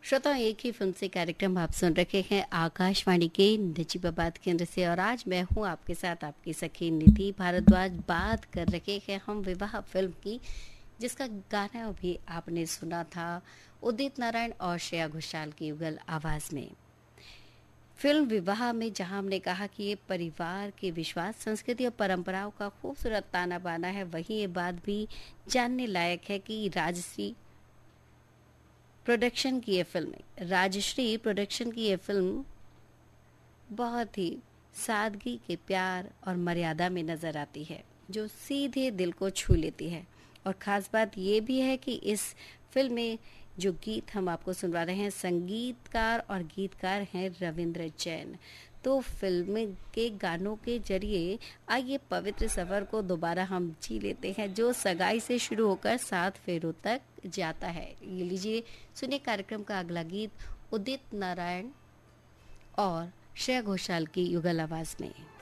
श्रोताओं, एक ही फिल्म से कार्यक्रम आप सुन रखे हैं आकाशवाणी के नजीबाबाद केंद्र से। और आज मैं हूं आपके साथ, आपकी सखी निधि भारद्वाज। बात कर रहे हैं हम विवाह फिल्म की, जिसका गाना भी आपने सुना था उदित नारायण और श्रेया घोषाल की युगल आवाज में। फिल्म विवाह में जहां हमने कहा कि ये परिवार के विश्वास, संस्कृति और परंपराओं का खूबसूरत ताना बाना है, वहीं ये बात भी जानने लायक है कि राजश्री प्रोडक्शन की ये फिल्म बहुत ही सादगी के प्यार और मर्यादा में नजर आती है, जो सीधे दिल को छू लेती है। और ख़ास बात ये भी है कि इस फिल्म में जो गीत हम आपको सुनवा रहे हैं, संगीतकार और गीतकार हैं रविंद्र जैन। तो फिल्म के गानों के जरिए आइए पवित्र सफ़र को दोबारा हम जी लेते हैं, जो सगाई से शुरू होकर 7 फेरों तक जाता है। ये लीजिए, सुनिए कार्यक्रम का अगला गीत उदित नारायण और श्रेया घोषाल की युगल आवाज में।